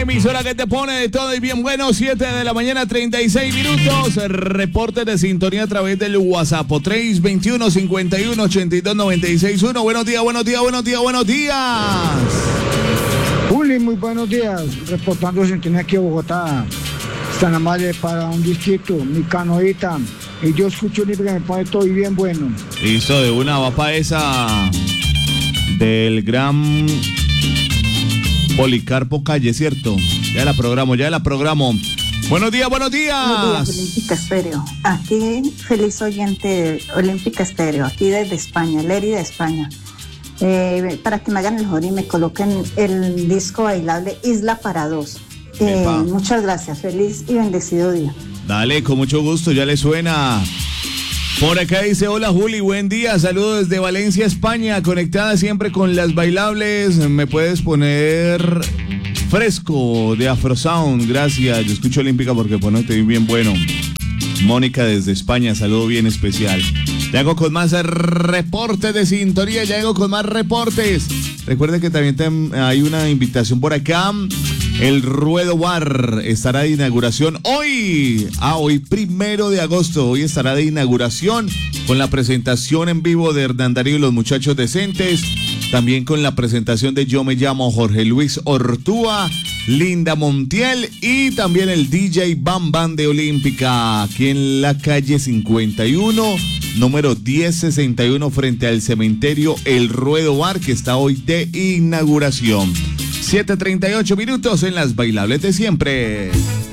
emisora que te pone de todo y bien bueno, 7 de la mañana, 36 minutos. Reporte de sintonía a través del WhatsApp 321-51-82-96-1. Buenos días, buenos días, buenos días, buenos días. Juli, muy buenos días. Reportando sintonía aquí a Bogotá. Están amables para un distrito, mi canoita. Y yo escucho libre que me pone todo y bien bueno. Listo, de una va para esa del gran Policarpo Calle, ¿cierto? Ya la programo. Buenos días, buenos días. Buenos días, Olímpica Estéreo. Aquí, feliz oyente de Olímpica Estéreo, aquí desde España, Leri de España. Para que me hagan el favor y me coloquen el disco bailable Isla para Dos. Muchas gracias, feliz y bendecido día. Dale, con mucho gusto, ya le suena. Por acá dice, hola Juli, buen día, saludos desde Valencia, España, conectada siempre con las bailables. ¿Me puedes poner Fresco de Afrosound? Gracias, yo escucho Olímpica porque ponete bien bueno. Mónica desde España, saludo bien especial. Ya hago con más reportes de sintonía, ya hago con más reportes. Recuerden que también hay una invitación por acá. El Ruedo Bar estará de inauguración hoy 1 de agosto. Hoy estará de inauguración con la presentación en vivo de Hernán Darío y los Muchachos Decentes. También con la presentación de Yo Me Llamo Jorge Luis Ortúa, Linda Montiel y también el DJ Bam Bam de Olímpica. Aquí en la calle 51, número 1061 frente al cementerio El Ruedo Bar, que está hoy de inauguración. 7:38 minutos en las bailables de siempre.